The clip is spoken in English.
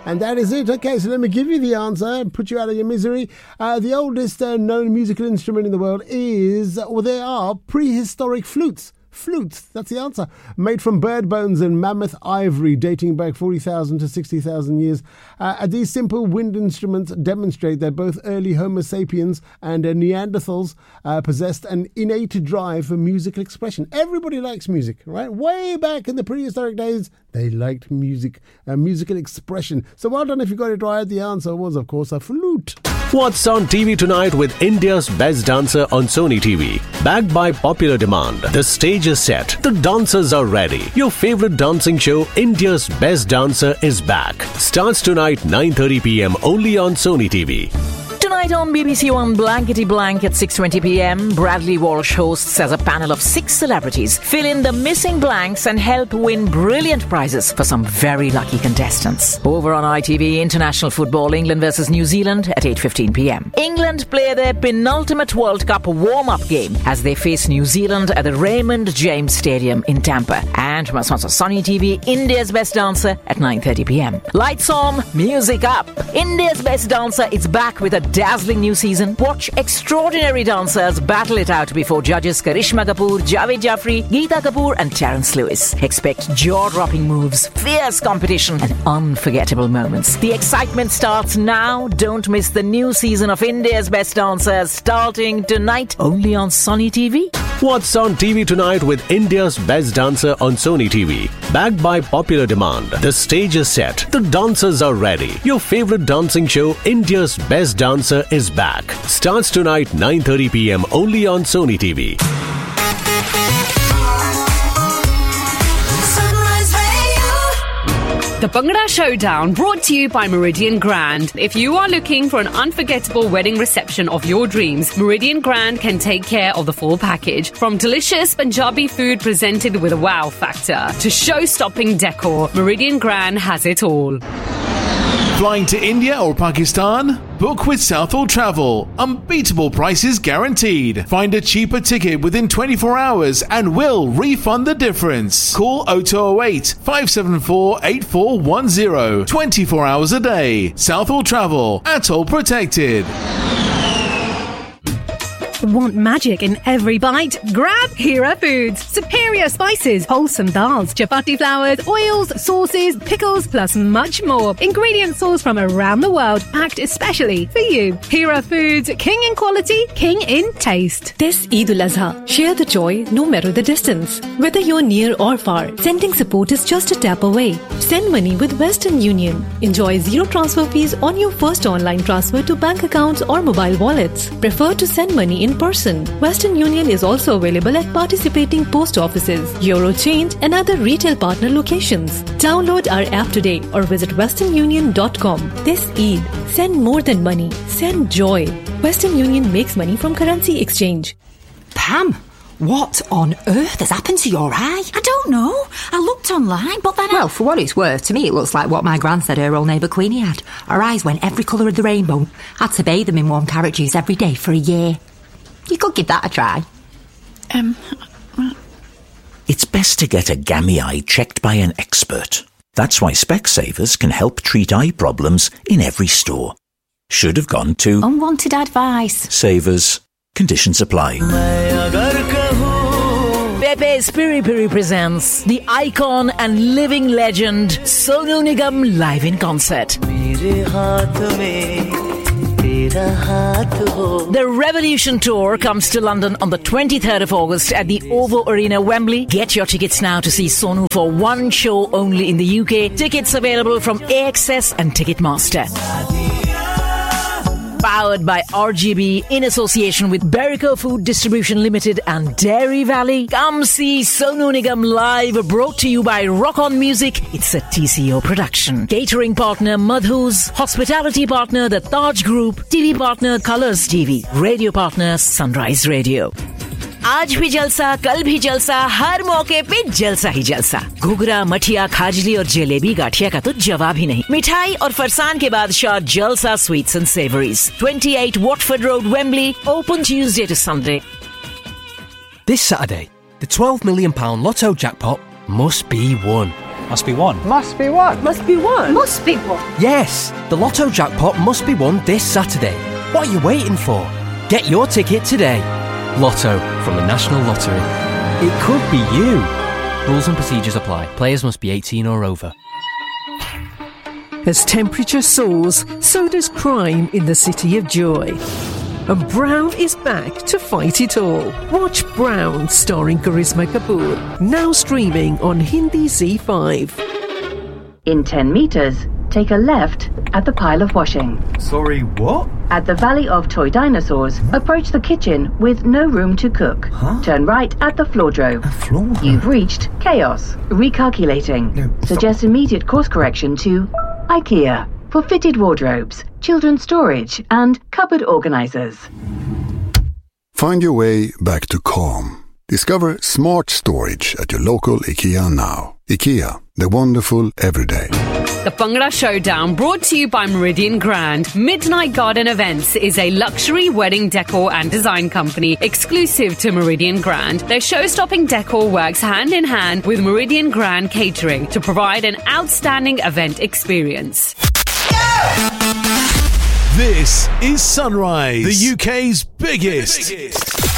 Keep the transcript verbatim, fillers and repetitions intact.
And that is it. Okay, so let me give you the answer and put you out of your misery. Uh, the oldest uh, known musical instrument in the world is, well, they are prehistoric flutes. Flutes, that's the answer. Made from bird bones and mammoth ivory, dating back forty thousand to sixty thousand years. Uh, these simple wind instruments demonstrate that both early Homo sapiens and uh, Neanderthals uh, possessed an innate drive for musical expression. Everybody likes music, right? Way back in the prehistoric days, they liked music, uh, musical expression. So well done if you got it right. The answer was, of course, a flute. What's on T V tonight with India's Best Dancer on Sony T V? Backed by popular demand, the stage is set, the dancers are ready. Your favorite dancing show, India's Best Dancer, is back. Starts tonight nine thirty p.m. only on Sony T V. Tonight on B B C One Blankety Blank at six twenty p.m, Bradley Walsh hosts as a panel of six celebrities fill in the missing blanks and help win brilliant prizes for some very lucky contestants. Over on I T V, international football, England versus New Zealand at eight fifteen p.m. England play their penultimate World Cup warm-up game as they face New Zealand at the Raymond James Stadium in Tampa. And from our sponsor Sony T V, India's Best Dancer at nine thirty p.m. Lights on, music up. India's Best Dancer is back with a dazzling new season. Watch extraordinary dancers battle it out before judges Karishma Kapoor, Javed Jaffrey, Geeta Kapoor and Terence Lewis. Expect jaw-dropping moves, fierce competition and unforgettable moments. The excitement starts now. Don't miss the new season of India's Best Dancers starting tonight only on Sony T V. What's on T V tonight with India's Best Dancer on Sony T V? Backed by popular demand, the stage is set, the dancers are ready. Your favorite dancing show, India's Best Dancer, is back. Starts tonight nine thirty p.m. only on Sony T V. The Bhangra Showdown, brought to you by Meridian Grand. If you are looking for an unforgettable wedding reception of your dreams, Meridian Grand can take care of the full package. From delicious Punjabi food presented with a wow factor to show-stopping decor, Meridian Grand has it all. Flying to India or Pakistan? Book with Southall Travel. Unbeatable prices guaranteed. Find a cheaper ticket within twenty-four hours and we'll refund the difference. Call oh two oh eight, five seven four, eight four one oh. twenty-four hours a day. Southall Travel. Atoll protected. Want magic in every bite? Grab Hira Foods. Superior spices, wholesome dals, chapati flours, oils, sauces, pickles, plus much more. Ingredients sourced from around the world, packed especially for you. Hira Foods, king in quality, king in taste. This Eid al-Azha, share the joy no matter the distance. Whether you're near or far, sending support is just a tap away. Send money with Western Union. Enjoy zero transfer fees on your first online transfer to bank accounts or mobile wallets. Prefer to send money in person. Western Union is also available at participating post offices, Eurochange and other retail partner locations. Download our app today or visit western union dot com. This Eid, send more than money. Send joy. Western Union makes money from currency exchange. Pam, what on earth has happened to your eye? I don't know. I looked online, but then I... Well, for what it's worth, to me it looks like what my gran said her old neighbour Queenie had. Her eyes went every colour of the rainbow. Had to bathe them in warm carrot juice every day for a year. You could give that a try. Um... It's best to get a gammy eye checked by an expert. That's why Specsavers can help treat eye problems in every store. Should have gone to... Unwanted advice. Savers. Conditions apply. Pepe's Piri Piri presents the icon and living legend Sonu Nigam live in concert. The Revolution Tour comes to London on the twenty-third of August at the OVO Arena, Wembley. Get your tickets now to see Sonu for one show only in the U K. Tickets available from A X S and Ticketmaster. Powered by R G B in association with Berico Food Distribution Limited and Dairy Valley. Come see Sonu Nigam live, brought to you by Rock On Music. It's a T C O production. Catering partner Madhus, hospitality partner The Taj Group, T V partner Colors T V, radio partner Sunrise Radio. आज भी जलसा, कल भी जलसा, हर मौके पे जलसा ही जलसा। घुघरा, मठिया, खाजली और जलेबी गाठिया का तो जवाब ही नहीं। मिठाई और फरसान के बादशाह जलसा sweets and savouries, twenty-eight Watford Road, Wembley, open Tuesday to Sunday. This Saturday, the twelve million pounds Lotto jackpot must be won. Must be won. Must be won. Must be won. Must be won. Yes, the Lotto jackpot must be won this Saturday. What are you waiting for? Get your ticket today. Lotto from the National Lottery. It could be you. Rules and procedures apply. Players must be eighteen or over. As temperature soars, so does crime in the City of Joy. And Brown is back to fight it all. Watch Brown, starring Karisma Kapoor, now streaming on Hindi Z five. In ten metres, take a left at the pile of washing. Sorry, what? At the Valley of Toy Dinosaurs, approach the kitchen with no room to cook. Huh? Turn right at the floordrome. Floor? You've reached chaos. Recalculating. No, Suggest immediate course correction to IKEA for fitted wardrobes, children's storage, and cupboard organisers. Find your way back to calm. Discover smart storage at your local IKEA now. IKEA, the wonderful everyday. The Bhangra Showdown, brought to you by Meridian Grand. Midnight Garden Events is a luxury wedding decor and design company exclusive to Meridian Grand. Their show-stopping decor works hand in hand with Meridian Grand Catering to provide an outstanding event experience. This is Sunrise, the U K's biggest, biggest.